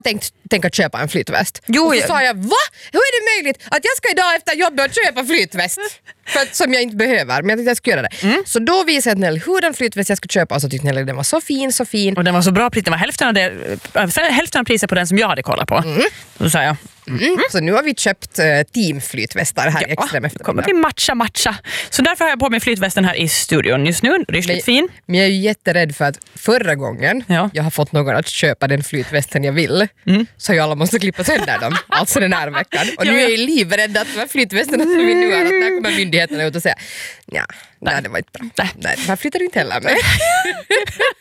tänka köpa en flytväst. Jo, och så sa jag, va? Hur är det möjligt att jag ska idag efter jobbet köpa flytväst? För att, som jag inte behöver, men jag tänkte jag skulle göra det. Så då visade jag Nelly hur den flytväst jag skulle köpa och så tyckte Nelly den var så fin. Och den var så bra pris, det var hälften av priset på den som jag hade kollat på. Då sa jag. Så nu har vi köpt teamflytvästar här i Extrem eftermiddag. Kommer bli matcha. Så därför har jag på mig flytvästen här i studion just nu. Rysligt fin. Men jag är ju jätterädd för att förra gången jag har fått någon att köpa den flytvästen jag vill så jag alla måste klippa sönder dem. Alltså den här veckan. Och nu är jag livrädd att de här flytvästarna som vi nu har, att när kommer myndigheterna ut och säger nej, det var inte bra. Nej, de här flyttar inte heller med.